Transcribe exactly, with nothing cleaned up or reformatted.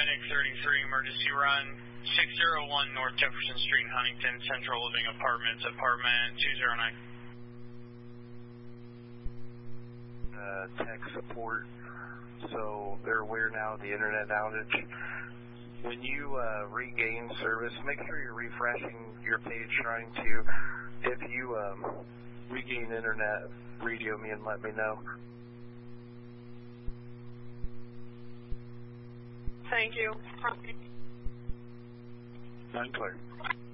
Medic thirty-three, emergency run, six oh one North Jefferson Street, Huntington, Central Living Apartments, apartment two oh nine. Uh, tech support, so they're aware now of the internet outage. When you uh, regain service, make sure you're refreshing your page trying to. If you um, regain internet, radio me and let me know. Thank you. I'm clear.